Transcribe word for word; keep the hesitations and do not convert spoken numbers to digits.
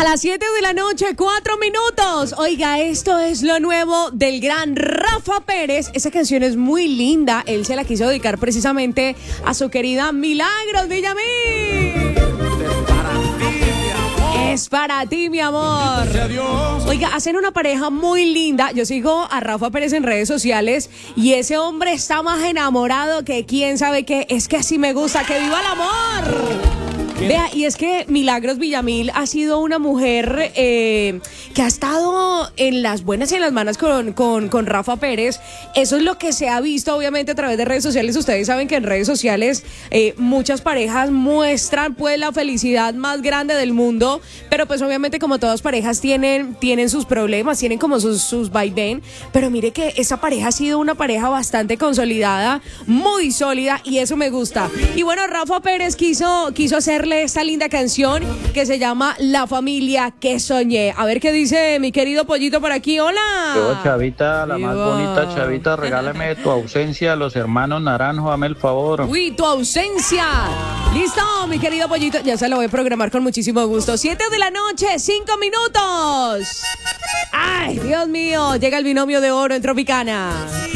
A las siete de la noche, cuatro minutos. Oiga, esto es lo nuevo del gran Rafa Pérez. Esa canción es muy linda. Él se la quiso dedicar precisamente a su querida Milagros Villamil. Es para ti, mi amor. Oiga, hacen una pareja muy linda. Yo sigo a Rafa Pérez en redes sociales y ese hombre está más enamorado que quién sabe qué. Es que así me gusta. ¡Que viva el amor! Vea, y es que Milagros Villamil ha sido una mujer eh, que ha estado en las buenas y en las malas con, con, con Rafa Pérez. Eso es lo que se ha visto, obviamente, a través de redes sociales. Ustedes saben que en redes sociales eh, muchas parejas muestran pues la felicidad más grande del mundo, pero pues obviamente como todas parejas tienen, tienen sus problemas, tienen como sus, sus vaivén, pero mire que esa pareja ha sido una pareja bastante consolidada, muy sólida, y eso me gusta. Y bueno, Rafa Pérez quiso, quiso hacerle esta linda canción que se llama La Familia que Soñé. A ver qué dice mi querido Pollito por aquí. Hola. Yo, Chavita, la Viva. más bonita, Chavita, regálame tu ausencia a los hermanos Naranjo, dame el favor. Uy, tu ausencia. Listo, mi querido Pollito. Ya se lo voy a programar con muchísimo gusto. Siete de la noche, cinco minutos. Ay, Dios mío, llega el binomio de oro en Tropicana.